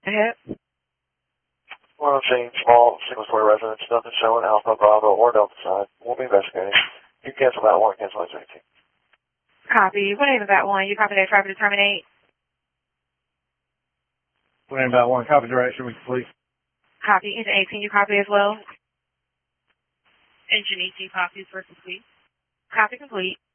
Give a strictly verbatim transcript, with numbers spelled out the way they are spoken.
Ahead. One of the small single-story residence, nothing showing Alpha, Bravo, or Delta side. We'll be investigating. You can cancel that one, cancel that eighteen. Copy. What name is that one? You copy that traffic to terminate? What name is that one? Copy direction, we complete. Copy. Engine eighteen, you copy as well? Engine eighteen copies for complete. Copy complete.